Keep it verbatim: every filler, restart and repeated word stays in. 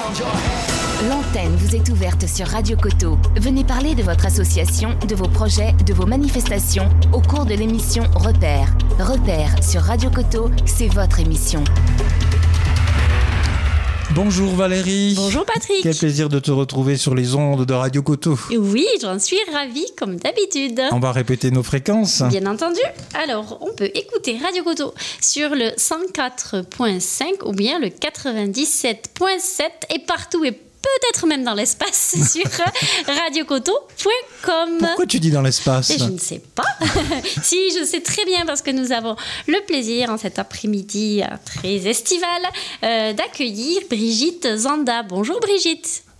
L'antenne vous est ouverte sur Radio Coteau. Venez parler de votre association, de vos projets, de vos manifestations au cours de l'émission Repères. Repères sur Radio Coteau, c'est votre émission. Bonjour Valérie. Bonjour Patrick. Quel plaisir de te retrouver sur les ondes de Radio Coteau. Oui, j'en suis ravie comme d'habitude. On va répéter nos fréquences. Bien entendu. Alors, on peut écouter Radio Coteau sur le cent quatre virgule cinq ou bien le quatre-vingt-dix-sept virgule sept et partout et peut-être même dans l'espace sur radiocoteau point com. Pourquoi tu dis dans l'espace ? Et je ne sais pas. Si, je sais très bien parce que nous avons le plaisir en cet après-midi très estival euh, d'accueillir Brigitte Zanda. Bonjour Brigitte.